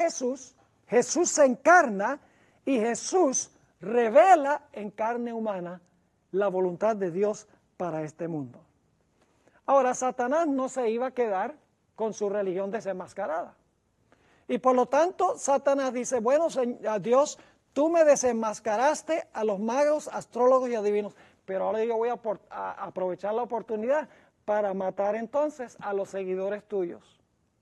Jesús, Jesús se encarna y Jesús revela en carne humana la voluntad de Dios para este mundo. Ahora, Satanás no se iba a quedar con su religión desenmascarada. Y por lo tanto, Satanás dice, bueno, Dios, tú me desenmascaraste a los magos, astrólogos y adivinos, pero ahora yo voy a aprovechar la oportunidad para matar entonces a los seguidores tuyos.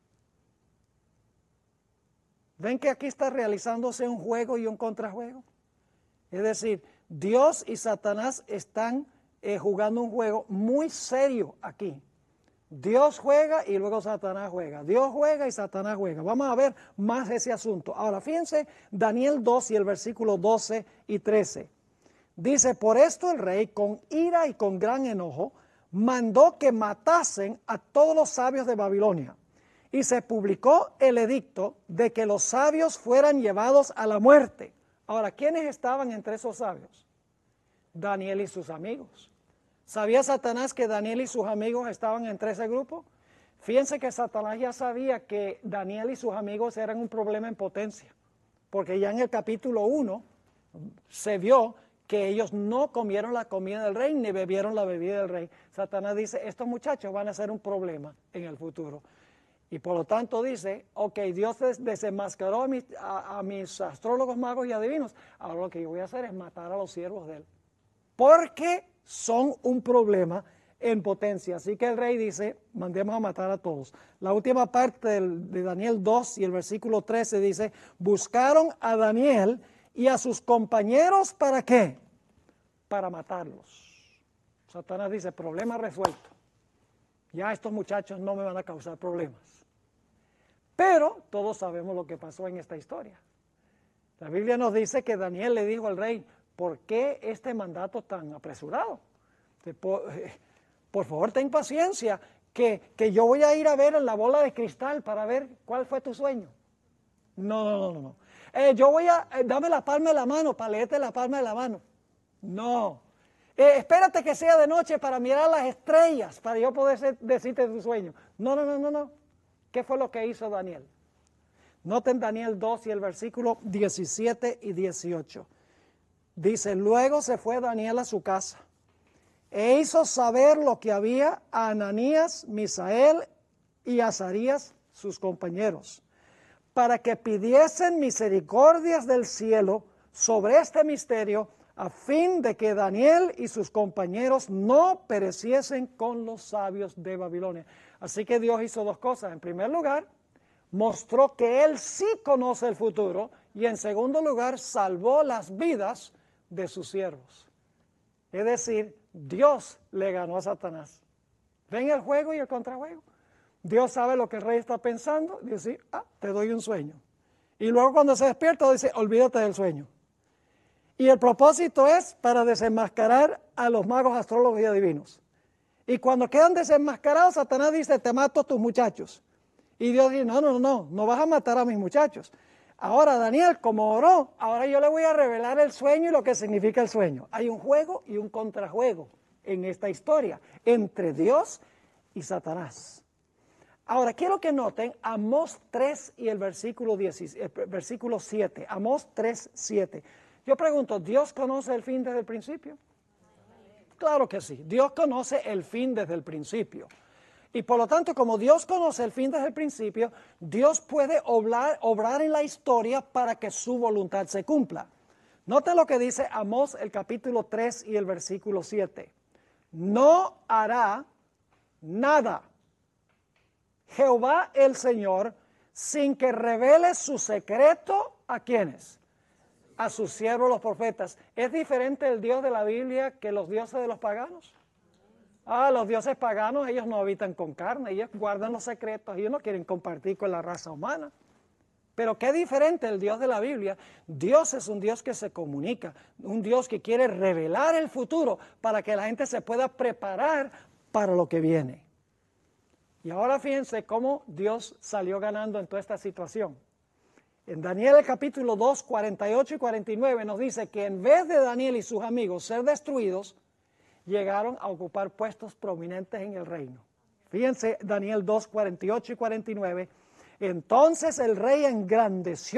¿Ven que aquí está realizándose un juego y un contrajuego? Es decir, Dios y Satanás están jugando un juego muy serio aquí. Dios juega y luego Satanás juega. Dios juega y Satanás juega. Vamos a ver más ese asunto. Ahora, fíjense, Daniel 2 y el versículo 12 y 13. Dice, por esto el rey, con ira y con gran enojo, mandó que matasen a todos los sabios de Babilonia. Y se publicó el edicto de que los sabios fueran llevados a la muerte. Ahora, ¿quiénes estaban entre esos sabios? Daniel y sus amigos. ¿Sabía Satanás que Daniel y sus amigos estaban entre ese grupo? Fíjense que Satanás ya sabía que Daniel y sus amigos eran un problema en potencia, porque ya en el capítulo 1 se vio que ellos no comieron la comida del rey ni bebieron la bebida del rey. Satanás dice, estos muchachos van a ser un problema en el futuro. Y por lo tanto dice, ok, Dios desenmascaró a mis astrólogos, magos y adivinos. Ahora lo que yo voy a hacer es matar a los siervos de él. Porque son un problema en potencia. Así que el rey dice, mandemos a matar a todos. La última parte de Daniel 2 y el versículo 13 dice, buscaron a Daniel y a sus compañeros, ¿para qué? Para matarlos. Satanás dice, problema resuelto. Ya estos muchachos no me van a causar problemas. Pero todos sabemos lo que pasó en esta historia. La Biblia nos dice que Daniel le dijo al rey, ¿por qué este mandato tan apresurado? Por favor, ten paciencia, que yo voy a ir a ver en la bola de cristal para ver cuál fue tu sueño. No. Yo voy a, dame la palma de la mano para leerte la palma de la mano. No. Espérate que sea de noche para mirar las estrellas, para yo poder decirte tu sueño. No. ¿Qué fue lo que hizo Daniel? Noten Daniel 2 y el versículo 17 y 18. Dice, luego se fue Daniel a su casa e hizo saber lo que había a Ananías, Misael y Azarías, sus compañeros, para que pidiesen misericordias del cielo sobre este misterio, a fin de que Daniel y sus compañeros no pereciesen con los sabios de Babilonia. Así que Dios hizo dos cosas. En primer lugar, mostró que Él sí conoce el futuro, y en segundo lugar, salvó las vidas de sus siervos. Es decir, Dios le ganó a Satanás. ¿Ven el juego y el contrajuego? Dios sabe lo que el rey está pensando, dice, te doy un sueño. Y luego cuando se despierta dice, olvídate del sueño. Y el propósito es para desenmascarar a los magos, astrólogos y adivinos. Y cuando quedan desenmascarados, Satanás dice, te mato a tus muchachos. Y Dios dice, no vas a matar a mis muchachos. Ahora Daniel, como oró, ahora yo le voy a revelar el sueño y lo que significa el sueño. Hay un juego y un contrajuego en esta historia entre Dios y Satanás. Ahora, quiero que noten Amós 3 y el versículo 7. Amós 3, 7. Yo pregunto, ¿Dios conoce el fin desde el principio? Claro que sí, Dios conoce el fin desde el principio. Y por lo tanto, como Dios conoce el fin desde el principio, Dios puede obrar en la historia para que su voluntad se cumpla. Noten lo que dice Amós el capítulo 3 y el versículo 7. No hará nada Jehová el Señor sin que revele su secreto ¿a quiénes? A sus siervos los profetas. ¿Es diferente el Dios de la Biblia que los dioses de los paganos? Los dioses paganos, ellos no habitan con carne, ellos guardan los secretos, ellos no quieren compartir con la raza humana. Pero qué diferente el Dios de la Biblia. Dios es un Dios que se comunica, un Dios que quiere revelar el futuro para que la gente se pueda preparar para lo que viene. Y ahora fíjense cómo Dios salió ganando en toda esta situación. En Daniel el capítulo 2, 48 y 49 nos dice que en vez de Daniel y sus amigos ser destruidos, llegaron a ocupar puestos prominentes en el reino. Fíjense Daniel 2, 48 y 49. Entonces el rey engrandeció